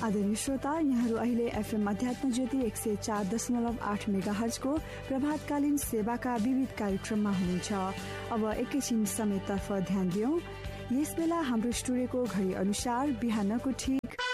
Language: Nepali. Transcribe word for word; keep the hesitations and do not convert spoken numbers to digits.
आदरणीय श्रोता, यहाँहरू अहिले एफएम अध्यात्म ज्योति एक सय चार दशमलव आठ मेगा हर्जको प्रभातकालीन सेवाका विविध कार्यक्रममा हुनुहुन्छ। अब एकैछिन समयतर्फ ध्यान दियौं। यस बेला हाम्रो स्टुडियोको घडी अनुसार बिहानको ठीक